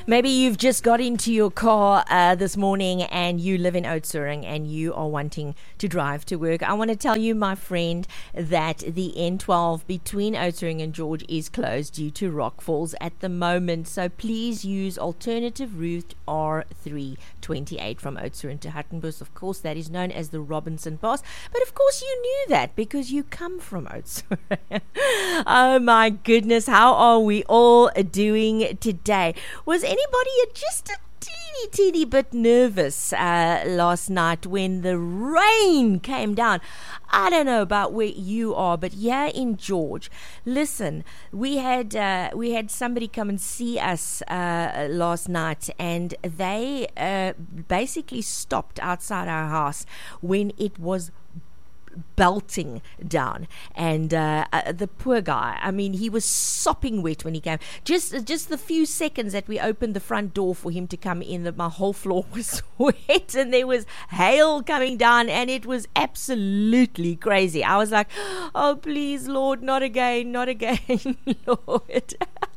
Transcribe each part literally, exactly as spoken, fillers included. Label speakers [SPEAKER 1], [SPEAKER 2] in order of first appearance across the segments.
[SPEAKER 1] Maybe you've just got into your car uh, this morning and you live in Oudtshoorn and you are wanting to drive to work. I want to tell you, my friend, that the N twelve between Oudtshoorn and George is closed due to rockfalls at the moment. So please use alternative route R three twenty-eight from Oudtshoorn to Hartenbos. Of course, that is known as the Robinson Pass. But of course, you knew that because you come from Oudtshoorn. Oh my goodness, how are we all doing today? Was anybody just a teeny, teeny bit nervous uh, last night when the rain came down? I don't know about where you are, but here in George, listen, we had uh, we had somebody come and see us uh, last night, and they uh, basically stopped outside our house when it was belting down, and uh, uh, the poor guy, I mean, he was sopping wet when he came. Just just the few seconds that we opened the front door for him to come in, that my whole floor was wet, and there was hail coming down, and it was absolutely crazy. I was like, oh please Lord, not again, not again, Lord.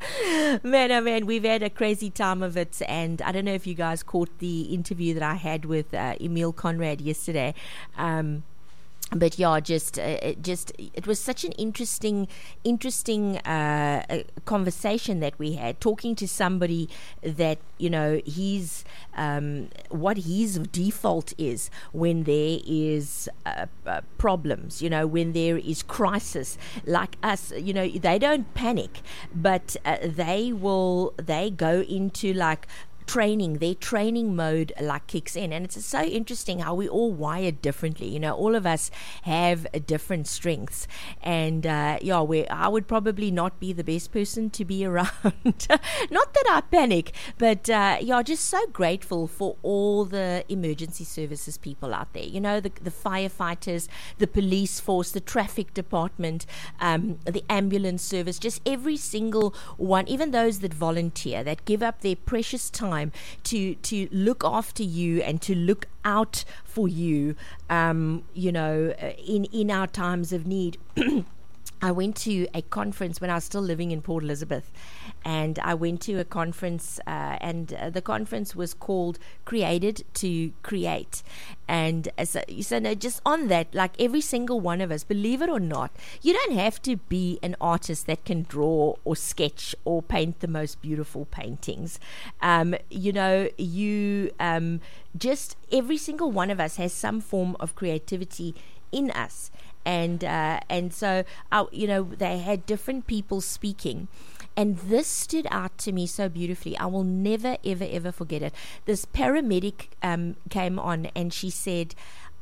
[SPEAKER 1] Man, oh man, we've had a crazy time of it, and I don't know if you guys caught the interview that I had with uh, Emil Conrad yesterday. Um But yeah, just, uh, it just, it was such an interesting, interesting uh, uh, conversation that we had, talking to somebody that, you know, he's, um, what his default is when there is uh, uh, problems, you know, when there is crisis. Like us, you know, they don't panic, but uh, they will, they go into like, training, their training mode like kicks in, and it's so interesting how we all wired differently. You know, all of us have different strengths, and uh, yeah, we I would probably not be the best person to be around. Not that I panic, but uh, yeah, just so grateful for all the emergency services people out there. You know, the the firefighters, the police force, the traffic department, um, the ambulance service, just every single one, even those that volunteer, that give up their precious time to to look after you and to look out for you, um, you know, in, in our times of need. I went to a conference when I was still living in Port Elizabeth, and I went to a conference, uh, and uh, the conference was called Created to Create. And uh, so, so no, just on that, like every single one of us, believe it or not, you don't have to be an artist that can draw or sketch or paint the most beautiful paintings. Um, you know, you um, just every single one of us has some form of creativity in us. And uh, and so, uh, you know, they had different people speaking. And this stood out to me so beautifully. I will never, ever, ever forget it. This paramedic um, came on, and she said,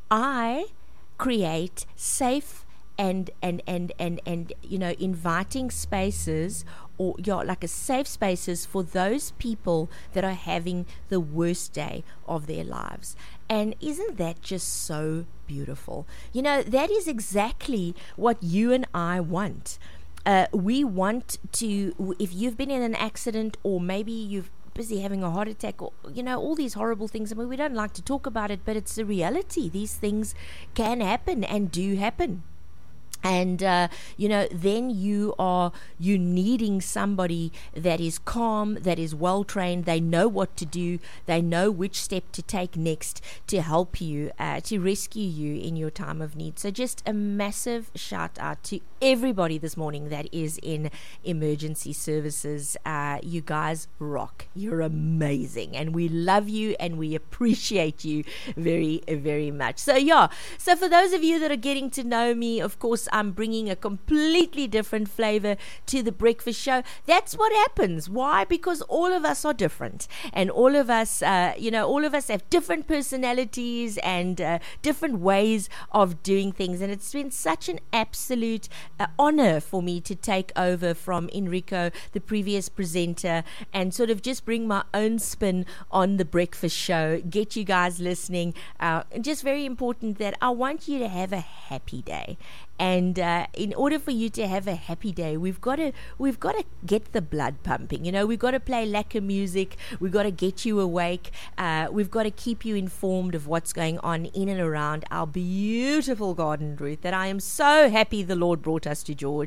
[SPEAKER 1] I create safe and, and, and, and, and you know, inviting spaces, or yeah, like a safe spaces for those people that are having the worst day of their lives. And isn't that just so beautiful? You know, that is exactly what you and I want. Uh, we want to, if you've been in an accident, or maybe you've busy having a heart attack, or, you know, all these horrible things. I mean, we don't like to talk about it, but it's a reality. These things can happen and do happen. And, uh, you know, then you are, you needing somebody that is calm, that is well-trained. They know what to do. They know which step to take next to help you, uh, to rescue you in your time of need. So just a massive shout out to everybody this morning that is in emergency services. Uh, you guys rock. You're amazing. And we love you and we appreciate you very, very much. So, yeah. So for those of you that are getting to know me, of course, I'm bringing a completely different flavor to the breakfast show. That's what happens. Why? Because all of us are different, and all of us, uh, you know, all of us have different personalities and uh, different ways of doing things. And it's been such an absolute uh, honor for me to take over from Enrico, the previous presenter, and sort of just bring my own spin on the breakfast show, get you guys listening. Uh, and just very important that I want you to have a happy day. And uh, in order for you to have a happy day, we've got to we've got to get the blood pumping. You know, we've got to play lekker music. We've got to get you awake. Uh, we've got to keep you informed of what's going on in and around our beautiful garden route that I am so happy the Lord brought us to George.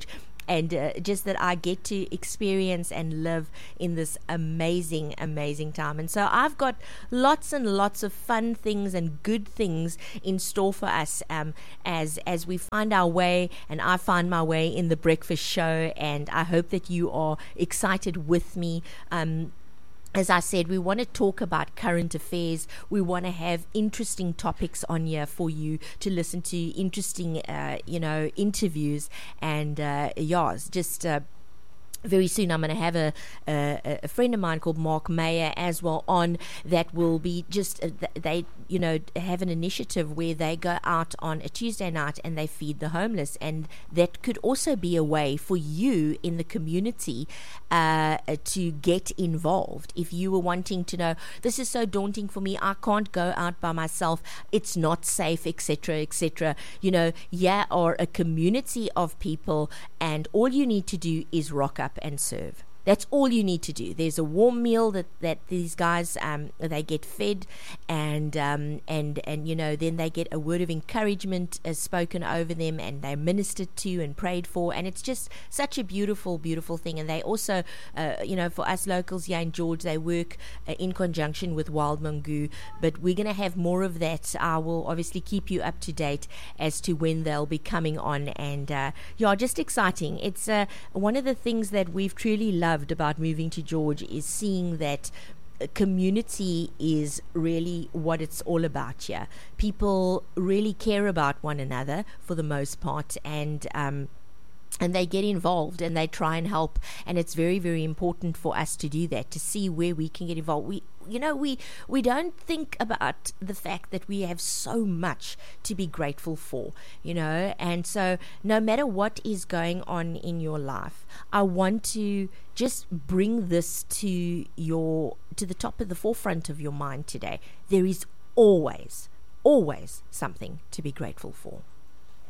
[SPEAKER 1] and uh, just that I get to experience and live in this amazing, amazing time. And so I've got lots and lots of fun things and good things in store for us um, as as we find our way, and I find my way in the breakfast show, and I hope that you are excited with me. Um, As I said, we want to talk about current affairs. We want to have interesting topics on here for you to listen to, interesting, uh, you know, interviews. And, uh, yeah, it's just... Uh, very soon I'm going to have a, a a friend of mine called Mark Mayer as well on, that will be just uh, they you know have an initiative where they go out on a Tuesday night and they feed the homeless, and that could also be a way for you in the community uh, to get involved. If you were wanting to know, this is so daunting for me, I can't go out by myself, it's not safe, etc, etc, you know, yeah, or a community of people, and all you need to do is rock up and serve. That's all you need to do. There's a warm meal that, that these guys um, they get fed, and um, and and you know then they get a word of encouragement uh, spoken over them, and they're ministered to and prayed for, and it's just such a beautiful, beautiful thing. And they also, uh, you know, for us locals here in George, they work uh, in conjunction with Wild Mungu. But we're going to have more of that. I will obviously keep you up to date as to when they'll be coming on, and uh, yeah, just exciting. It's uh, one of the things that we've truly loved about moving to George is seeing that community is really what it's all about here. People really care about one another for the most part, and um, and they get involved and they try and help, and it's very, very important for us to do that, to see where we can get involved. We you know we we don't think about the fact that we have so much to be grateful for, you know and so no matter what is going on in your life, I want to just bring this to your to the top of the forefront of your mind today. There is always always something to be grateful for.